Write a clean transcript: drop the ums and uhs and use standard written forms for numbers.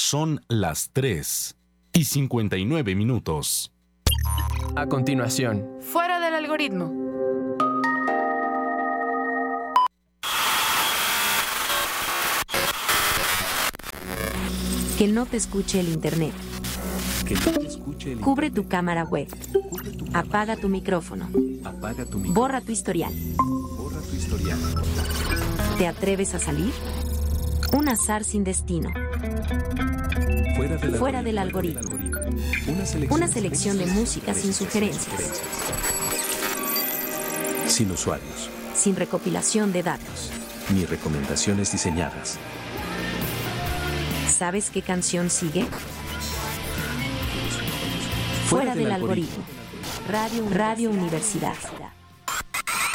Son las 3:59. A continuación, Fuera del algoritmo. Que no te escuche el internet. Cubre tu cámara web. Apaga tu micrófono. Borra tu historial. ¿Te atreves a salir? Un azar sin destino. Fuera del algoritmo. Una selección de música sin sugerencias. Sin usuarios. Sin recopilación de datos. Ni recomendaciones diseñadas. ¿Sabes qué canción sigue? Fuera del algoritmo. Radio Universidad.